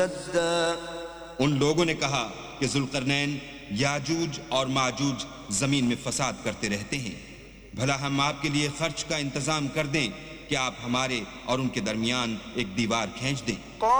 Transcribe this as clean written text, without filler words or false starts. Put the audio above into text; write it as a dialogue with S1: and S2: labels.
S1: उन लोगों ने कहा कि जुल्करनैन याजूज और माजूज जमीन में फसाद करते रहते हैं, भला हम आपके लिए खर्च का इंतजाम कर दें कि आप हमारे और उनके दरमियान एक दीवार खींच दें।